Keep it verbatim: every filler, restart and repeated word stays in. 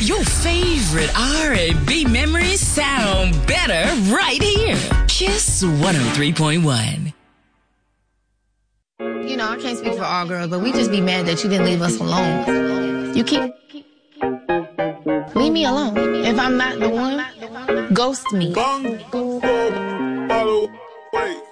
Your favorite R and B memories sound better right here. Kiss one oh three point one. You know, I can't speak for all girls, but we just be mad that you didn't leave us alone. You keep... Leave me alone. If I'm not the one, ghost me.